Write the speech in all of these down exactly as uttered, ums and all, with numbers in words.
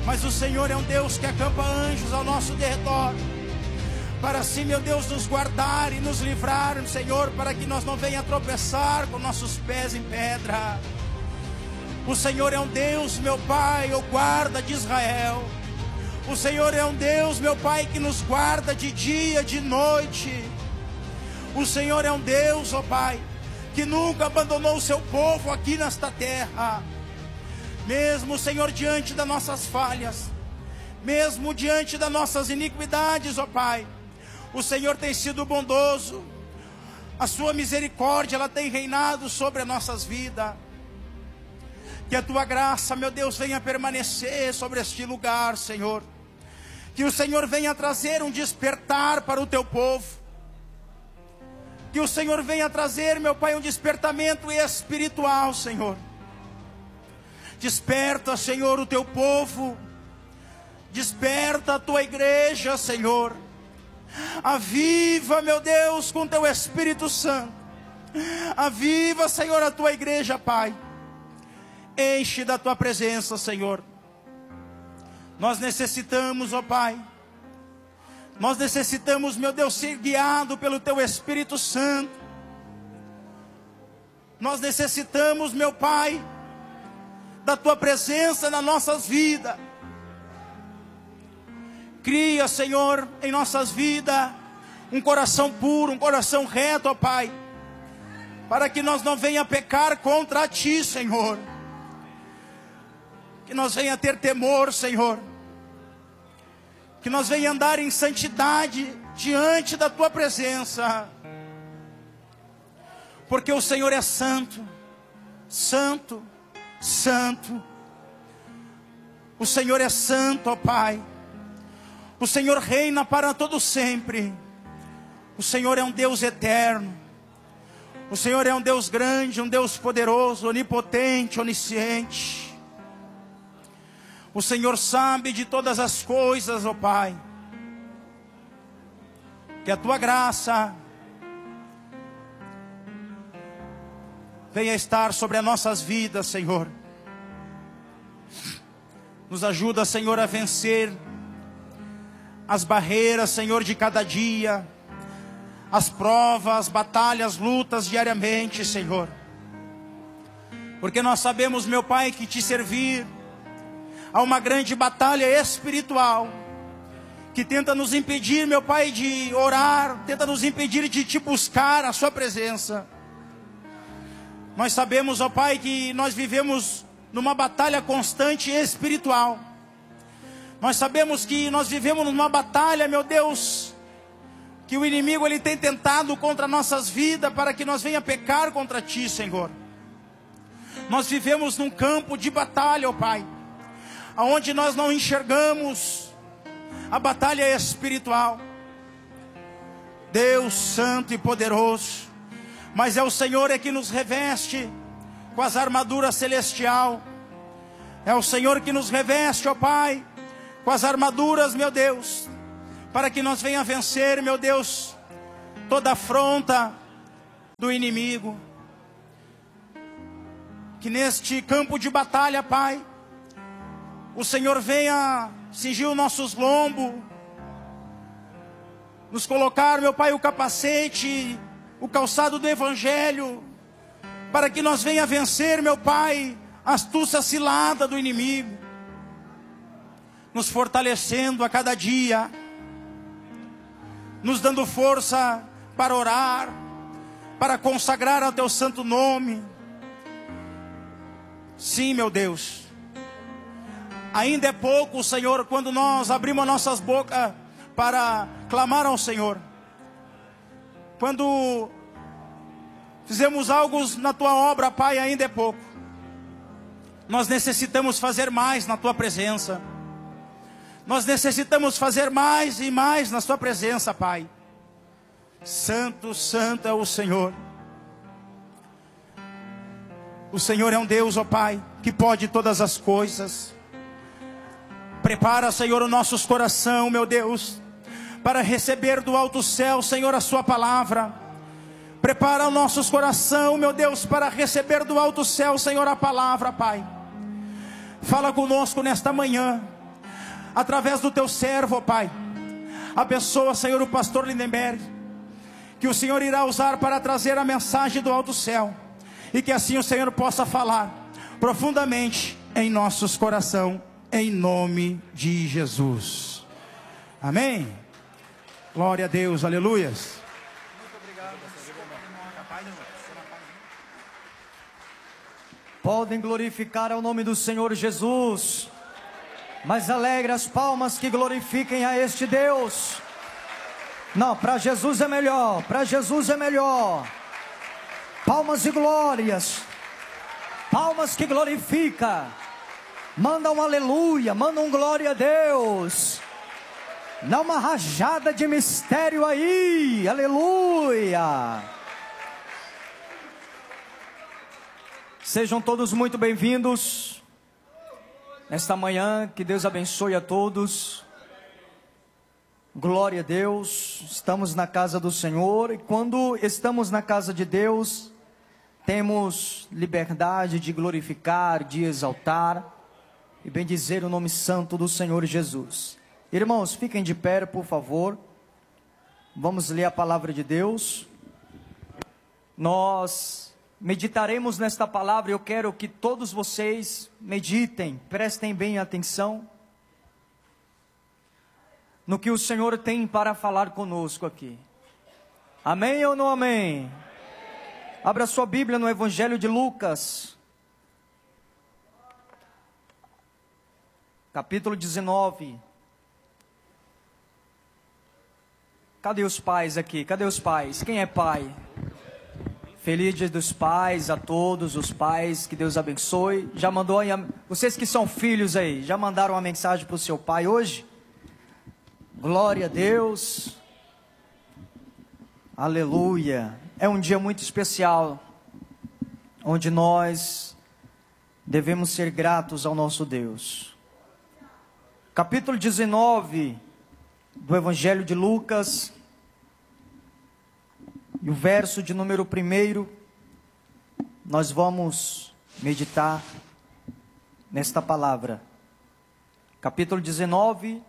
mas o Senhor é um Deus que acampa anjos ao nosso derredor, para assim, meu Deus, nos guardar e nos livrar, Senhor, para que nós não venha tropeçar com nossos pés em pedra. O Senhor é um Deus, meu Pai, o guarda de Israel. O Senhor é um Deus, meu Pai, que nos guarda de dia, de noite. O Senhor é um Deus, ó Pai, que nunca abandonou o seu povo aqui nesta terra. Mesmo, Senhor, diante das nossas falhas, mesmo diante das nossas iniquidades, ó Pai, o Senhor tem sido bondoso. A sua misericórdia, ela tem reinado sobre as nossas vidas. Que a tua graça, meu Deus, venha permanecer sobre este lugar, Senhor. Que o Senhor venha trazer um despertar para o teu povo. Que o Senhor venha trazer, meu Pai, um despertamento espiritual, Senhor. Desperta, Senhor, o teu povo. Desperta a tua igreja, Senhor. Aviva, meu Deus, com teu Espírito Santo. Aviva, Senhor, a tua igreja, Pai. Enche da tua presença, Senhor. Nós necessitamos, ó Pai. Nós necessitamos, meu Deus, ser guiado pelo teu Espírito Santo. Nós necessitamos, meu Pai, da tua presença nas nossas vidas. Cria, Senhor, em nossas vidas um coração puro, um coração reto, ó Pai, para que nós não venha pecar contra ti, Senhor. Que nós venha ter temor, Senhor. Que nós venha andar em santidade diante da tua presença. Porque o Senhor é santo, santo, santo. O Senhor é santo, ó Pai. O Senhor reina para todo sempre. O Senhor é um Deus eterno. O Senhor é um Deus grande, um Deus poderoso, onipotente, onisciente. O Senhor sabe de todas as coisas, ó Pai. Que a tua graça venha estar sobre as nossas vidas, Senhor. Nos ajuda, Senhor, a vencer as barreiras, Senhor, de cada dia, as provas, as batalhas, lutas diariamente, Senhor. Porque nós sabemos, meu Pai, que te servir há uma grande batalha espiritual que tenta nos impedir, meu Pai, de orar, tenta nos impedir de te buscar a sua presença. Nós sabemos, ó Pai, que nós vivemos numa batalha constante espiritual. Nós sabemos que nós vivemos numa batalha, meu Deus, que o inimigo ele tem tentado contra nossas vidas para que nós venha pecar contra ti, Senhor. Nós vivemos num campo de batalha, ó Pai, aonde nós não enxergamos a batalha espiritual. Deus santo e poderoso, mas é o Senhor é que nos reveste com as armaduras celestial. É o Senhor que nos reveste, ó Pai, com as armaduras, meu Deus, para que nós venha vencer, meu Deus, toda afronta do inimigo. Que neste campo de batalha, Pai, o Senhor venha cingir os nossos lombos, nos colocar, meu Pai, o capacete, o calçado do Evangelho, para que nós venha vencer, meu Pai, a astúcia cilada do inimigo, nos fortalecendo a cada dia, nos dando força para orar, para consagrar ao teu santo nome. Sim, meu Deus, ainda é pouco, Senhor, quando nós abrimos nossas bocas para clamar ao Senhor. Quando fizemos algo na tua obra, Pai, ainda é pouco. Nós necessitamos fazer mais na tua presença. Nós necessitamos fazer mais e mais na sua presença, Pai. Santo, santo é o Senhor. O Senhor é um Deus, ó Pai, que pode todas as coisas. Prepara, Senhor, os nossos corações, meu Deus, para receber do alto céu, Senhor, a sua palavra. Prepara os nossos corações, meu Deus, para receber do alto céu, Senhor, a palavra, Pai. Fala conosco nesta manhã. através do teu servo, ó Pai. Abençoa, Senhor, o pastor Lindenberg, que o Senhor irá usar para trazer a mensagem do alto céu, e que assim o Senhor possa falar profundamente em nossos corações, em nome de Jesus. Amém. Glória a Deus, aleluias. Muito obrigado. Podem glorificar ao nome do Senhor Jesus, mas alegre as palmas que glorifiquem a este Deus. Não, para Jesus é melhor, para Jesus é melhor. Palmas e glórias, palmas que glorifica. Manda um aleluia, manda um glória a Deus. Dá uma rajada de mistério aí, aleluia. Sejam todos muito bem-vindos nesta manhã, que Deus abençoe a todos. Glória a Deus, estamos na casa do Senhor, e quando estamos na casa de Deus, temos liberdade de glorificar, de exaltar e bendizer o nome santo do Senhor Jesus. Irmãos, fiquem de pé, por favor. Vamos ler a palavra de Deus. Nós meditaremos nesta palavra. Eu quero que todos vocês meditem, prestem bem atenção no que o Senhor tem para falar conosco aqui. Amém ou não amém? Amém. Abra sua Bíblia no Evangelho de Lucas, capítulo dezenove. Cadê os pais aqui? Cadê os pais? Quem é pai? Feliz Dia dos Pais a todos os pais, que Deus abençoe. Já mandou aí, vocês que são filhos aí, já mandaram uma mensagem para o seu pai hoje? Glória a Deus, aleluia. É um dia muito especial, onde nós devemos ser gratos ao nosso Deus. Capítulo dezenove do Evangelho de Lucas, e o verso de número primeiro, nós vamos meditar nesta palavra. Capítulo dezenove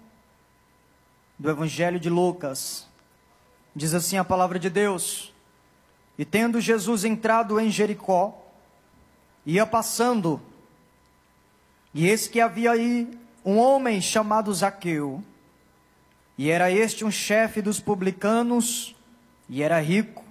do Evangelho de Lucas, diz assim a palavra de Deus: E tendo Jesus entrado em Jericó, ia passando, e eis que havia aí um homem chamado Zaqueu, e era este um chefe dos publicanos, e era rico,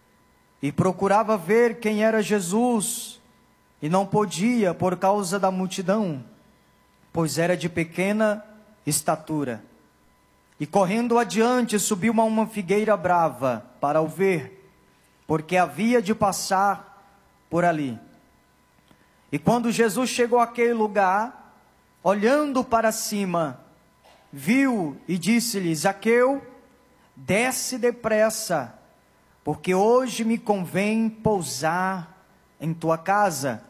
e procurava ver quem era Jesus, e não podia por causa da multidão, pois era de pequena estatura. E correndo adiante, subiu a uma figueira brava para o ver, porque havia de passar por ali. E quando Jesus chegou àquele lugar, olhando para cima, viu e disse-lhe: Zaqueu, desce depressa, porque hoje me convém pousar em tua casa.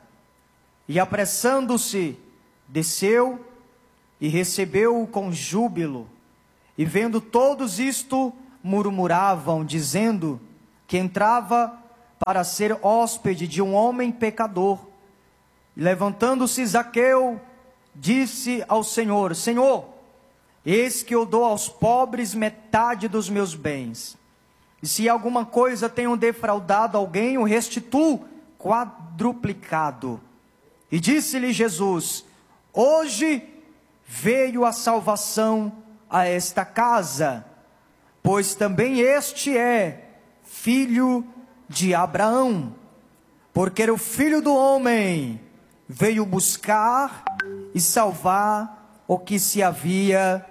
E apressando-se, desceu e recebeu-o com júbilo. E vendo todos isto, murmuravam, dizendo que entrava para ser hóspede de um homem pecador. E levantando-se Zaqueu, disse ao Senhor: Senhor, eis que eu dou aos pobres metade dos meus bens. E se alguma coisa tenho defraudado alguém, o restituo quadruplicado. E disse-lhe Jesus: Hoje veio a salvação a esta casa, pois também este é filho de Abraão, porque o Filho do Homem veio buscar e salvar o que se havia.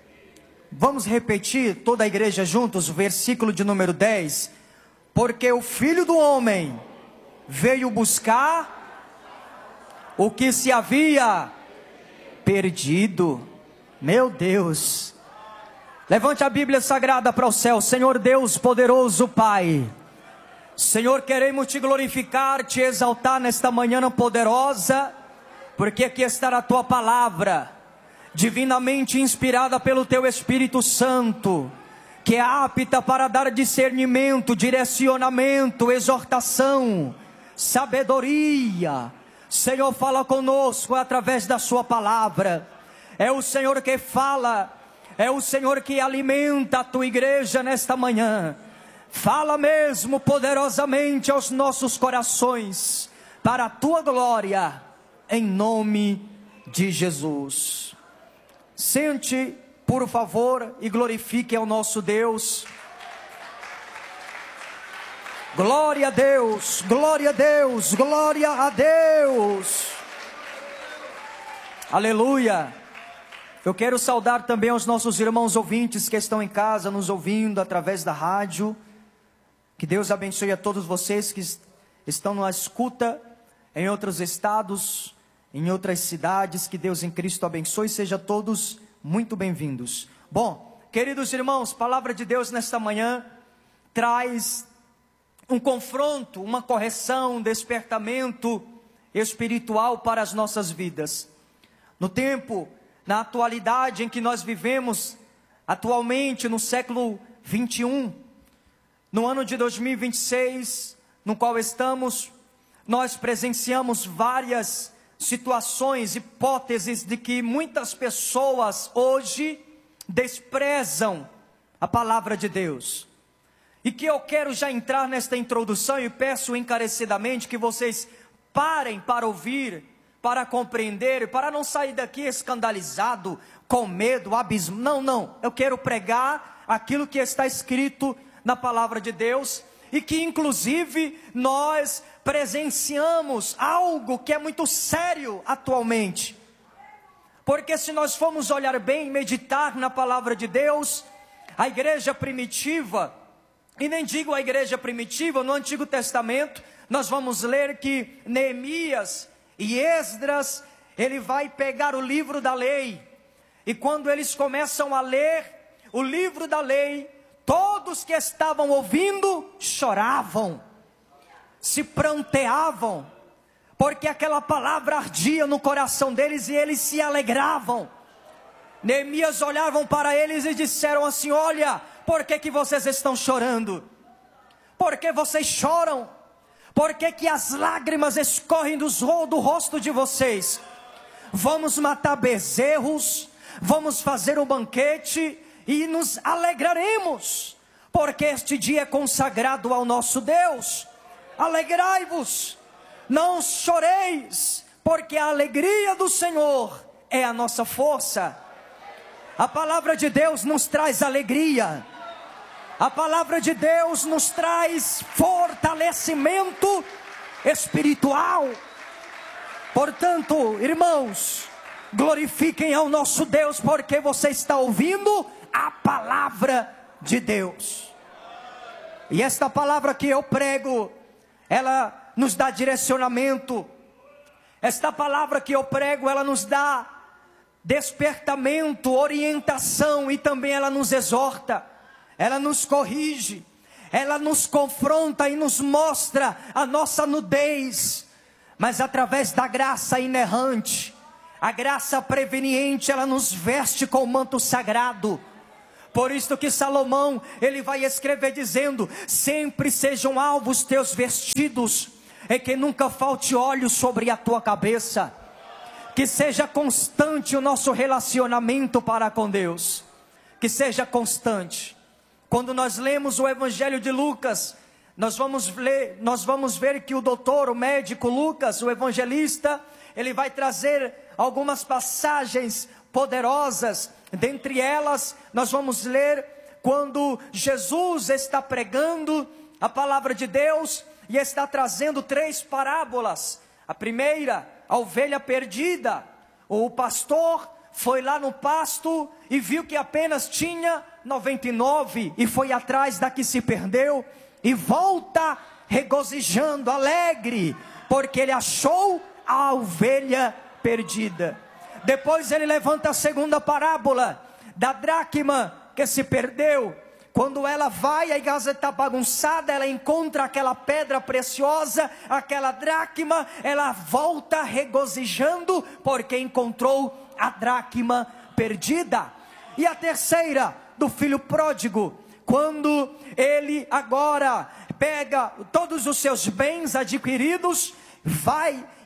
Vamos repetir toda a igreja juntos, o versículo de número dez. Porque o Filho do Homem veio buscar o que se havia perdido. Meu Deus, levante a Bíblia Sagrada para o céu. Senhor Deus poderoso Pai, Senhor, queremos te glorificar, te exaltar nesta manhã poderosa, porque aqui está a tua palavra, divinamente inspirada pelo teu Espírito Santo, que é apta para dar discernimento, direcionamento, exortação, sabedoria. Senhor, fala conosco através da sua palavra. é o Senhor que fala, é o Senhor que alimenta a tua igreja nesta manhã. Fala mesmo poderosamente aos nossos corações, para a tua glória, em nome de Jesus. Sente, por favor, e glorifique ao nosso Deus. Glória a Deus, glória a Deus, glória a Deus. Aleluia. Eu quero saudar também os nossos irmãos ouvintes que estão em casa, nos ouvindo através da rádio. Que Deus abençoe a todos vocês que estão na escuta em outros estados, em outras cidades. Que Deus em Cristo abençoe, sejam todos muito bem-vindos. Bom, queridos irmãos, palavra de Deus nesta manhã traz um confronto, uma correção, um despertamento espiritual para as nossas vidas. No tempo, na atualidade em que nós vivemos, atualmente no século vinte e um, no ano de dois mil e vinte e seis, no qual estamos, nós presenciamos várias situações, hipóteses de que muitas pessoas hoje desprezam a palavra de Deus. E que eu quero já entrar nesta introdução e peço encarecidamente que vocês parem para ouvir, para compreender, para não sair daqui escandalizado, com medo, abismo. Não, não, eu quero pregar aquilo que está escrito na palavra de Deus, e que inclusive nós presenciamos algo que é muito sério atualmente, porque se nós formos olhar bem, meditar na palavra de Deus, a igreja primitiva, e nem digo a igreja primitiva, no Antigo Testamento, nós vamos ler que Neemias e Esdras, ele vai pegar o livro da lei, e quando eles começam a ler o livro da lei, todos que estavam ouvindo choravam, se pranteavam, porque aquela palavra ardia no coração deles e eles se alegravam. Neemias olhavam para eles e disseram assim: olha, por que que vocês estão chorando? Por que vocês choram? Por que que as lágrimas escorrem dos, do rosto de vocês? Vamos matar bezerros, vamos fazer um banquete e nos alegraremos, porque este dia é consagrado ao nosso Deus. Alegrai-vos, não choreis, porque a alegria do Senhor é a nossa força. A palavra de Deus nos traz alegria, a palavra de Deus nos traz fortalecimento espiritual. Portanto, irmãos, glorifiquem ao nosso Deus, porque você está ouvindo a palavra de Deus. E esta palavra que eu prego, ela nos dá direcionamento. Esta palavra que eu prego, ela nos dá despertamento, orientação, e também ela nos exorta, ela nos corrige, ela nos confronta e nos mostra a nossa nudez, mas através da graça inerrante, a graça preveniente, ela nos veste com o manto sagrado. Por isso que Salomão, ele vai escrever dizendo: sempre sejam alvos teus vestidos, e que nunca falte óleo sobre a tua cabeça. Que seja constante o nosso relacionamento para com Deus, que seja constante. Quando nós lemos o Evangelho de Lucas, nós vamos ler, nós vamos ver que o doutor, o médico Lucas, o evangelista, ele vai trazer algumas passagens poderosas. Dentre elas, nós vamos ler quando Jesus está pregando a palavra de Deus e está trazendo três parábolas. A primeira, a ovelha perdida. O pastor foi lá no pasto e viu que apenas tinha noventa e nove e foi atrás da que se perdeu e volta regozijando, alegre, porque ele achou a ovelha perdida. Depois ele levanta a segunda parábola da dracma que se perdeu. Quando ela vai, a casa está bagunçada, ela encontra aquela pedra preciosa, aquela dracma, ela volta regozijando, porque encontrou a dracma perdida. E a terceira, do filho pródigo, quando ele agora pega todos os seus bens adquiridos, vai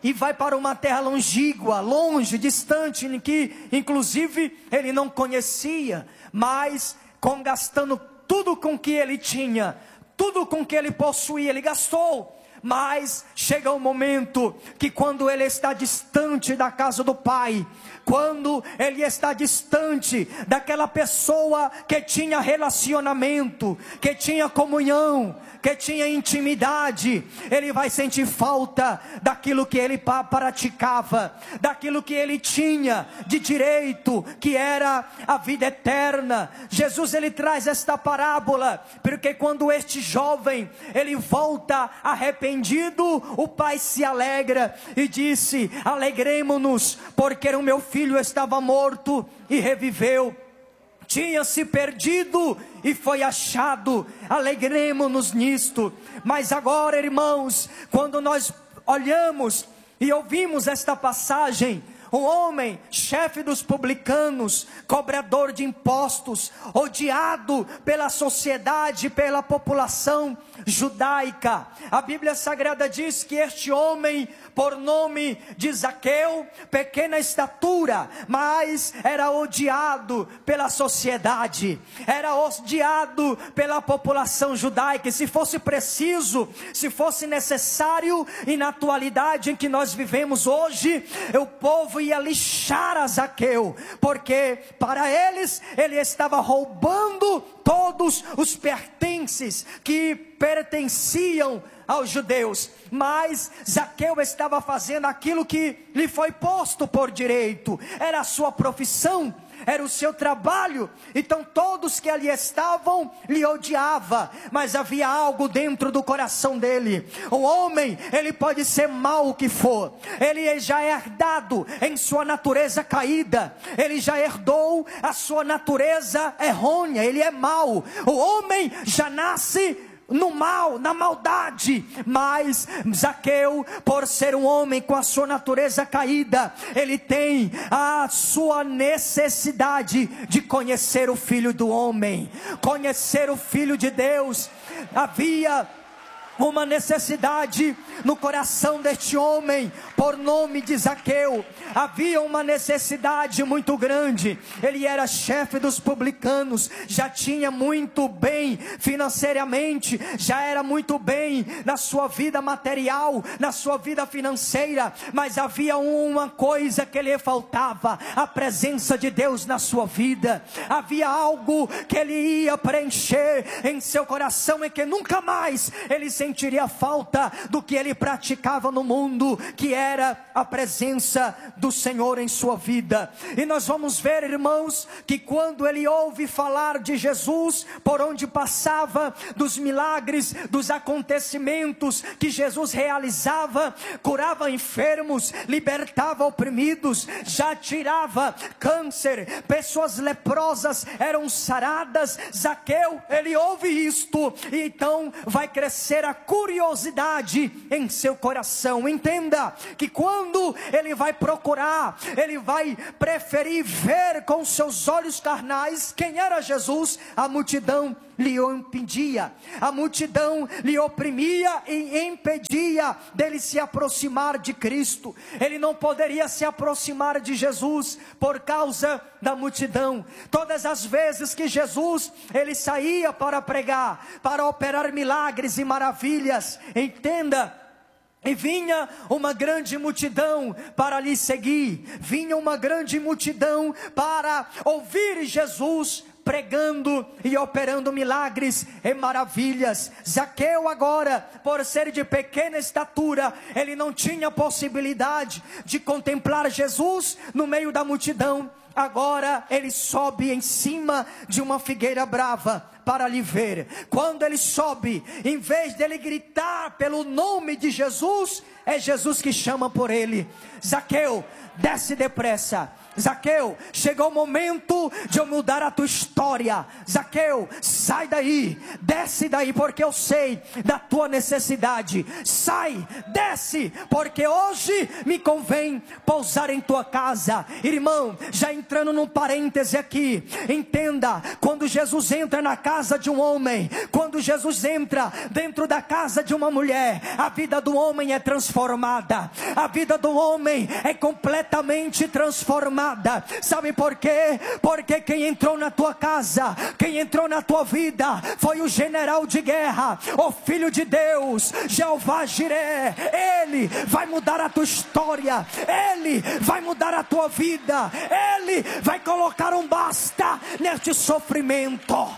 e vai para uma terra longínqua, longe, distante, em que inclusive ele não conhecia, mas com gastando tudo com que ele tinha, tudo com que ele possuía, ele gastou. Mas chega um momento que quando ele está distante da casa do Pai, quando ele está distante daquela pessoa que tinha relacionamento, que tinha comunhão, que tinha intimidade, ele vai sentir falta daquilo que ele praticava, daquilo que ele tinha de direito, que era a vida eterna. Jesus, ele traz esta parábola, porque quando este jovem, ele volta arrependido, o pai se alegra e disse: alegremo-nos, porque o meu filho estava morto e reviveu, tinha se perdido e foi achado, alegremo-nos nisto. Mas agora, irmãos, quando nós olhamos e ouvimos esta passagem, um homem, chefe dos publicanos, cobrador de impostos, odiado pela sociedade, pela população judaica. A Bíblia Sagrada diz que este homem, por nome de Zaqueu, pequena estatura, mas era odiado pela sociedade, era odiado pela população judaica. E se fosse preciso, se fosse necessário, e na atualidade em que nós vivemos hoje, o povo ia lixar a Zaqueu, porque para eles, ele estava roubando todos os pertences que pertenciam aos judeus. Mas Zaqueu estava fazendo aquilo que lhe foi posto por direito, era a sua profissão, era o seu trabalho. Então todos que ali estavam lhe odiavam, mas havia algo dentro do coração dele. O homem, ele pode ser mau o que for, ele já é herdado em sua natureza caída, ele já herdou a sua natureza errônea, ele é mau. O homem já nasce no mal, na maldade. Mas Zaqueu, por ser um homem com a sua natureza caída, ele tem a sua necessidade de conhecer o Filho do Homem, conhecer o Filho de Deus. Havia uma necessidade no coração deste homem, por nome de Zaqueu. Havia uma necessidade muito grande. Ele era chefe dos publicanos, já tinha muito bem financeiramente, já era muito bem na sua vida material, na sua vida financeira, mas havia uma coisa que lhe faltava: a presença de Deus na sua vida. Havia algo que ele ia preencher em seu coração, e que nunca mais ele sentiria falta do que ele praticava no mundo, que era a presença do Senhor em sua vida. E nós vamos ver, irmãos, que quando ele ouve falar de Jesus, por onde passava, dos milagres, dos acontecimentos que Jesus realizava, curava enfermos, libertava oprimidos, já tirava câncer, pessoas leprosas eram saradas. Zaqueu, ele ouve isto, e então vai crescer a curiosidade em seu coração. Entenda que quando ele vai procurar, ele vai preferir ver com seus olhos carnais quem era Jesus, a multidão lhe impedia, a multidão lhe oprimia e impedia dele se aproximar de Cristo. Ele não poderia se aproximar de Jesus por causa da multidão. Todas as vezes que Jesus, ele saía para pregar, para operar milagres e maravilhas, entenda, e vinha uma grande multidão para lhe seguir, vinha uma grande multidão para ouvir Jesus pregando e operando milagres e maravilhas. Zaqueu agora, por ser de pequena estatura, ele não tinha possibilidade de contemplar Jesus no meio da multidão. Agora ele sobe em cima de uma figueira brava para lhe ver. Quando ele sobe, em vez dele gritar pelo nome de Jesus, é Jesus que chama por ele: Zaqueu, desce depressa. Zaqueu, chegou o momento de eu mudar a tua história. Zaqueu, sai daí, desce daí, porque eu sei da tua necessidade. Sai, desce, porque hoje me convém pousar em tua casa. Irmão, já entrando num parêntese aqui, entenda, quando Jesus entra na casa casa de um homem, quando Jesus entra dentro da casa de uma mulher, a vida do homem é transformada, a vida do homem é completamente transformada. Sabe por quê? Porque quem entrou na tua casa, quem entrou na tua vida, foi o general de guerra, o Filho de Deus, Jeová Jiré. Ele vai mudar a tua história, Ele vai mudar a tua vida, Ele vai colocar um basta neste sofrimento.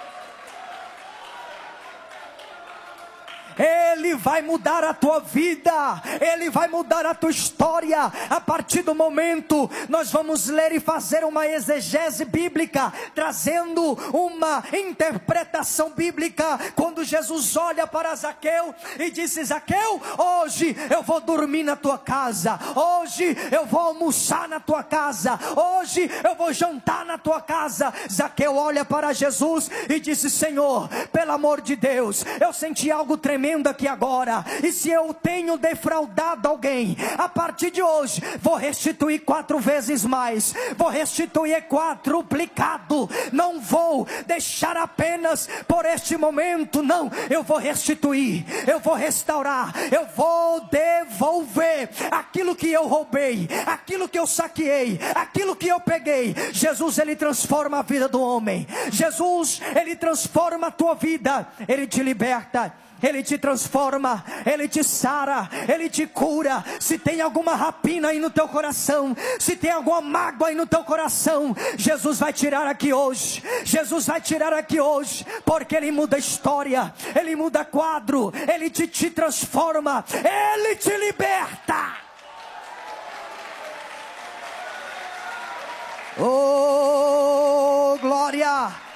Ele vai mudar a tua vida, Ele vai mudar a tua história. A partir do momento, nós vamos ler e fazer uma exegese bíblica, trazendo uma interpretação bíblica. Quando Jesus olha para Zaqueu e disse: Zaqueu, hoje eu vou dormir na tua casa, hoje eu vou almoçar na tua casa, hoje eu vou jantar na tua casa. Zaqueu olha para Jesus e disse: Senhor, pelo amor de Deus, eu senti algo tremendo aqui agora, e se eu tenho defraudado alguém, a partir de hoje vou restituir quatro vezes mais, vou restituir quadruplicado, não vou deixar apenas por este momento, não, eu vou restituir, eu vou restaurar, eu vou devolver aquilo que eu roubei, aquilo que eu saqueei, aquilo que eu peguei. Jesus, Ele transforma a vida do homem, Jesus, Ele transforma a tua vida, Ele te liberta, Ele te transforma, Ele te sara, Ele te cura. Se tem alguma rapina aí no teu coração, se tem alguma mágoa aí no teu coração, Jesus vai tirar aqui hoje, Jesus vai tirar aqui hoje, porque Ele muda a história, Ele muda quadro, Ele te, te transforma, Ele te liberta. Oh, glória!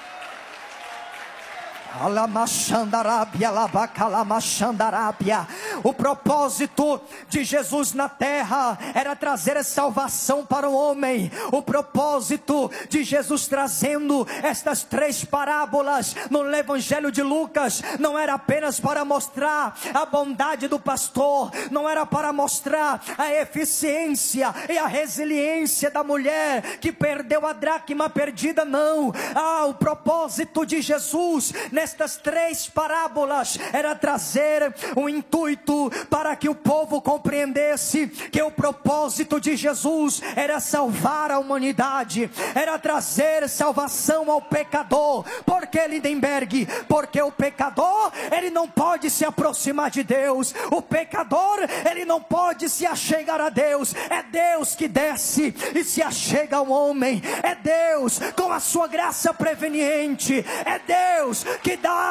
O propósito de Jesus na terra era trazer salvação para o homem. O propósito de Jesus trazendo estas três parábolas no Evangelho de Lucas não era apenas para mostrar a bondade do pastor, não era para mostrar a eficiência e a resiliência da mulher que perdeu a dracma perdida, não. Ah, o propósito de Jesus nestas três parábolas era trazer o intuito para que o povo compreendesse que o propósito de Jesus era salvar a humanidade, era trazer salvação ao pecador. Por que, Lindenberg? Porque o pecador, ele não pode se aproximar de Deus, o pecador, ele não pode se achegar a Deus. É Deus que desce e se achega ao homem, é Deus com a sua graça preveniente, é Deus que dá